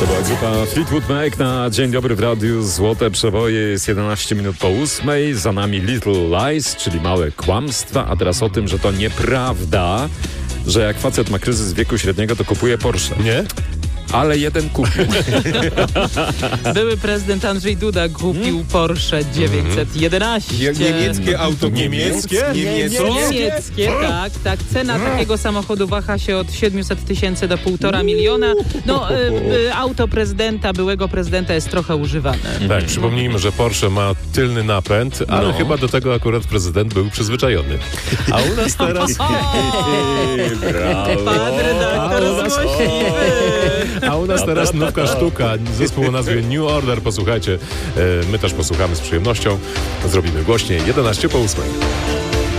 To była grupa Fleetwood Mac na Dzień Dobry w Radiu. Złote przeboje, jest 11 minut po 8. Za nami Little Lies, czyli małe kłamstwa. A teraz o tym, że to nieprawda, że jak facet ma kryzys wieku średniego, to kupuje Porsche. Nie? Ale jeden kupił. Były prezydent Andrzej Duda kupił Porsche 911. Niemieckie auto. Niemieckie? Niemieckie, tak. Cena takiego samochodu waha się od 700 tysięcy do 1,5 miliona. No, auto prezydenta, byłego prezydenta jest trochę używane. Tak, przypomnijmy, że Porsche ma tylny napęd, ale chyba do tego akurat prezydent był przyzwyczajony. A u nas teraz... Pan redaktor złośliwy. A u nas teraz nówka sztuka, zespół o nazwie New Order. Posłuchajcie, my też posłuchamy z przyjemnością. Zrobimy głośniej, 11 po 8.